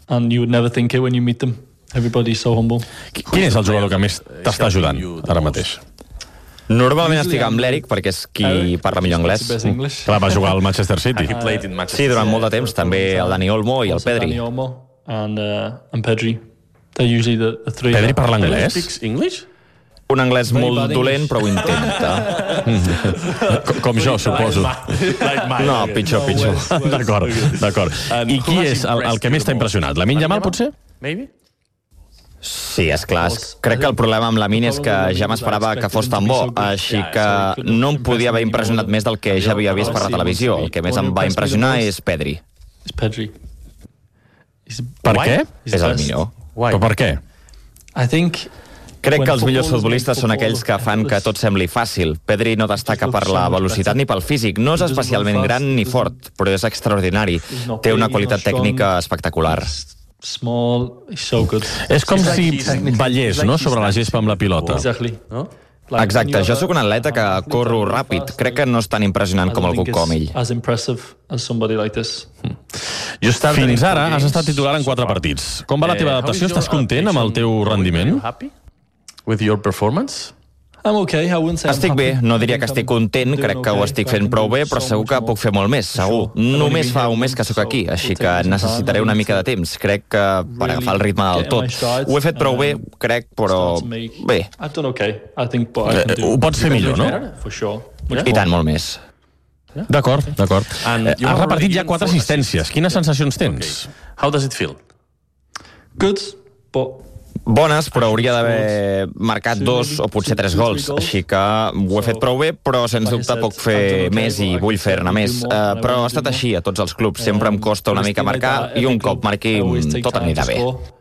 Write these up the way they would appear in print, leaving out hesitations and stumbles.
and you would never think it when you meet them. Everybody's so humble. Quin és el jugador que més t'està ajudant ara mateix? Normalment estic amb l'Eric, perquè és qui parla millor anglès. Clar, va jugar al Manchester City. Sí, durant molt de temps, també el Dani Olmo i el Pedri. Dani Olmo and Pedri. They're usually the three. Pedri parla anglès? Un anglès molt dolent, però ho intenta. Com jo, suposo. No, pitjor. D'acord. I qui és el que més t'ha impressionat? Lamine Yamal, potser? Sí, esclar. Crec que el problema amb Lamine és que ja m'esperava que fos tan bo, així que no em podia haver impressionat més del que ja havia vist per la televisió. El que més em va impressionar és Pedri. Per què? És el millor. Però per què? Crec que els millors futbolistes són aquells que fan que tot sembli fàcil. Pedri no destaca per la velocitat ni pel físic. No és especialment gran ni fort, però és extraordinari. Té una qualitat tècnica espectacular. És com si ballés, no?, sobre la gespa amb la pilota. Exacte, jo sóc un atleta que corro ràpid. Crec que no és tan impressionant com algú com ell. Fins ara has estat titular en 4 partits. Com va la teva adaptació? Estàs content amb el teu rendiment? Estic bé, no diria que estic content, crec que ho estic fent prou bé, però segur que puc fer molt més, segur. Només fa un mes que sóc aquí, així que necessitaré una mica de temps. Crec que per agafar el ritme del tot. Ho he fet prou bé, crec, però bé. Ho pots fer millor, no? I tant, molt més. D'acord. Has repartit ja 4 assistències. Quines sensacions tens? Bones, però hauria d'haver marcat 2 o potser 3 gols, així que ho he fet prou bé, però sens dubte puc fer més i vull fer-ne més. Però ha estat així a tots els clubs, sempre em costa una mica marcar i un cop marqui tot anirà bé.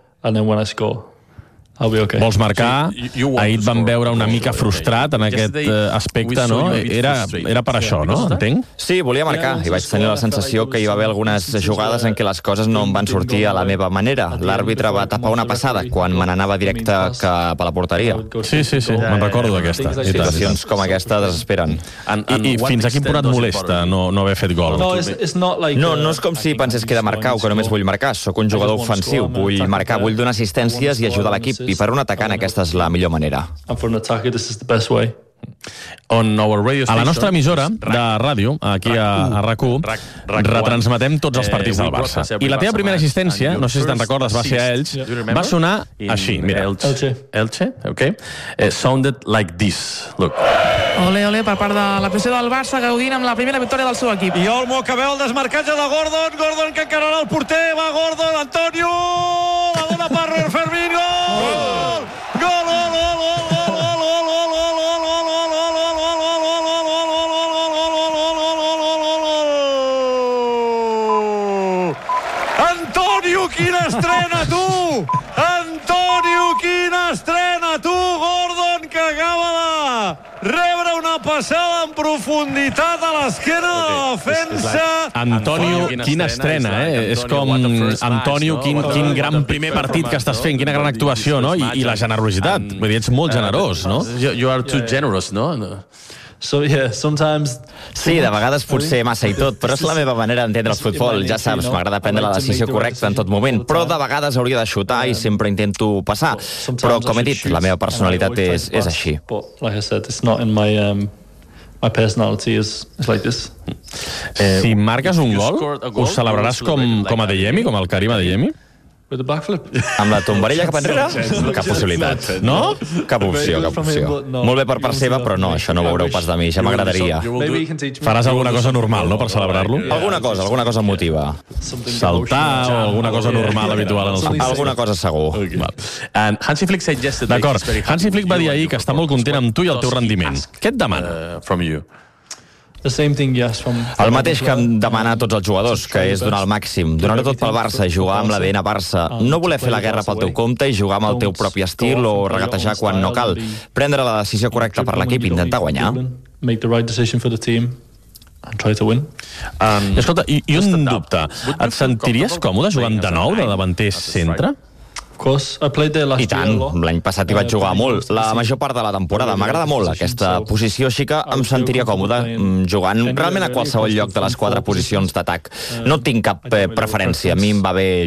Vols marcar? Ahir et van veure una mica frustrat en aquest aspecte, no? Era per això, no? Entenc? Sí, volia marcar i vaig tenir la sensació que hi va haver algunes jugades en què les coses no em van sortir a la meva manera. L'àrbitre va tapar una passada quan me n'anava directe cap a la porteria. Sí, me'n recordo d'aquesta. Situacions com aquesta desesperen. I fins a quin punt et molesta no haver fet gol? No és com si pensés que he de marcar o que només vull marcar. Sóc un jugador ofensiu, vull marcar, vull donar assistències i ajudar l'equip. I per un atacant aquesta és la millor manera. A la nostra emissora de ràdio, aquí a RAC1, retransmetem tots els partits del Barça. I la teva primera assistència, no sé si te'n recordes, va ser a Elx, va sonar així, mira. Elche, ok. Sounded like this, look. Ole, per part de l'afició del Barça, gaudint amb la primera victòria del seu equip. I Olmo que veu el desmarcatge de Gordon que encararà el porter, va Gordon, Antonio, la dona per Fermín, gol! Gol! Antonio, quina estrena, tu! Antonio, quina estrena, tu! Gordon, que acaba de rebre una passada en profunditat a l'esquena de la defensa. Antonio, quina estrena, És com, Antonio, quin gran primer partit que estàs fent, quina gran actuació, no? I la generositat. Vull dir, ets molt generós, no? You are too generous, no? Sí, de vegades potser massa i tot, però és la meva manera d'entendre el futbol. Ja saps, m'agrada prendre la decisió correcta en tot moment, però de vegades hauria de xutar i sempre intento passar. Però, com he dit, la meva personalitat és així. Si marques un gol, ho celebraràs com a Adeyemi, com el Karim Adeyemi? Amb la tombarella cap enrere? Cap possibilitat. No? Cap opció. Molt bé per part seva, però no, això no ho veureu pas de mi, ja m'agradaria. Faràs alguna cosa normal, no?, per celebrar-lo? Alguna cosa emotiva. Saltar o alguna cosa normal, habitual en el futbol? Alguna cosa segur. Hansi Flick said yesterday... D'acord. Hansi Flick va dir ahir que està molt content amb tu i el teu rendiment. Què et demana? El mateix que em demana a tots els jugadors, que és donar el màxim. Donar-ho tot pel Barça, jugar amb l'ADN Barça. No voler fer la guerra pel teu compte i jugar amb el teu propi estil o regatejar quan no cal. Prendre la decisió correcta per l'equip i intentar guanyar. Escolta, i un dubte. Et sentiries còmode jugant de nou de davanter centre? I tant, l'any passat hi vaig jugar molt, la major part de la temporada. M'agrada molt aquesta posició, així que em sentiria còmode jugant realment a qualsevol lloc de les 4 posicions d'atac. No tinc cap preferència, a mi em va bé